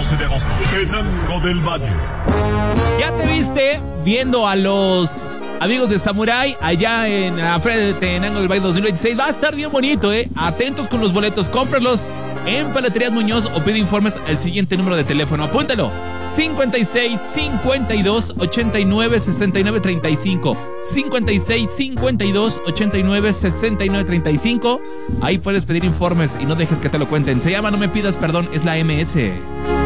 14 de agosto, Tenango del Valle. ¿Ya te viste viendo a los amigos de Samurai allá en la Feria de Tenango del Valle 2026? Va a estar bien bonito, Atentos con los boletos, cómpralos en Paleterías Muñoz o pide informes al siguiente número de teléfono. Apúntalo: 56 52 89 69 35. 56 52 89 69 35. Ahí puedes pedir informes y no dejes que te lo cuenten. Se llama No Me Pidas Perdón, es la MS.